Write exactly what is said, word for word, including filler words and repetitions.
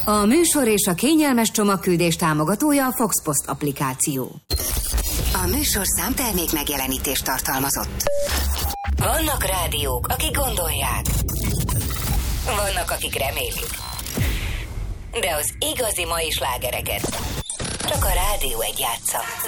A műsor és a kényelmes csomagküldés támogatója a Foxpost applikáció. A műsor számtermék megjelenítést tartalmazott. Vannak rádiók, akik gondolják. Vannak, akik remélik. De az igazi mai slágereket csak a Rádió egy játsza.